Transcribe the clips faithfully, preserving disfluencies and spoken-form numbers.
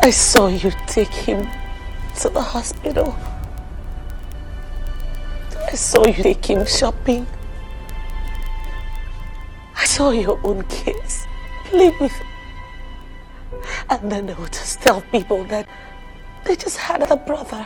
I saw you take him to the hospital. I saw you take him shopping. I saw your own kids play with him. And then they would just tell people that they just had a brother.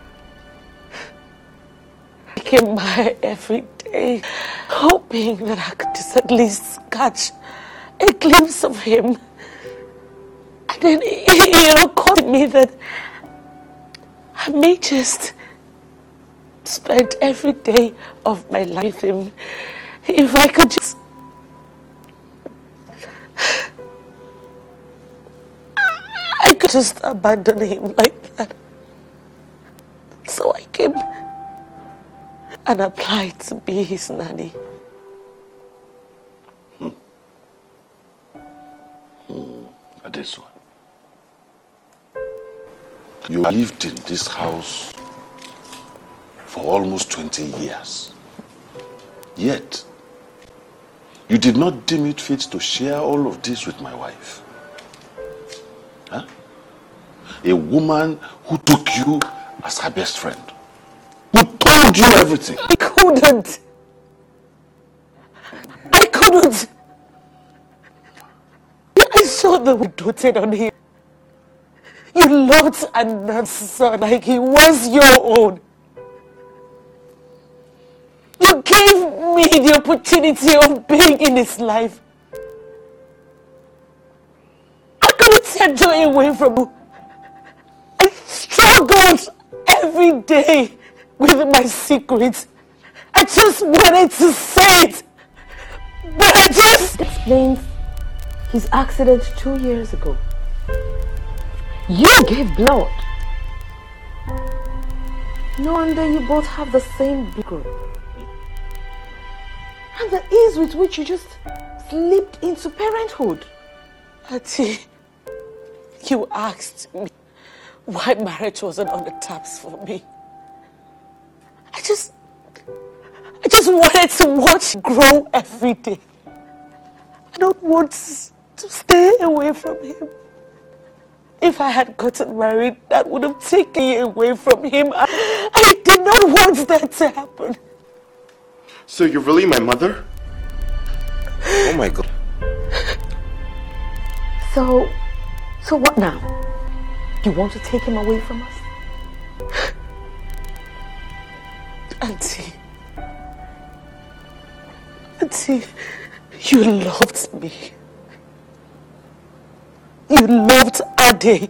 I came by every day, hoping that I could just at least catch a glimpse of him. And then it occurred to me that I may just spend every day of my life with him if I could just... I could just abandon him like that. So I came and applied to be his nanny. Hmm. Hmm. Adeso, you lived in this house for almost twenty years. Yet, you did not deem it fit to share all of this with my wife. Huh? A woman who took you as her best friend, who told you everything. I couldn't. I couldn't. I saw that we doted on him. You loved Anand's son like he was your own. You gave me the opportunity of being in his life. I couldn't take joy away from you. I struggled every day with my secrets. I just wanted to say it, but I just... Explains his accident two years ago. You gave blood. No wonder you both have the same blood group. And the ease with which you just slipped into parenthood. Auntie, you asked me why marriage wasn't on the taps for me. I just, I just wanted to watch you grow every day. I don't want to stay away from him. If I had gotten married, that would have taken me away from him. I, I did not want that to happen. So you're really my mother? Oh my God. So, so what now? You want to take him away from us? Auntie, Auntie, you loved me. You loved Ade.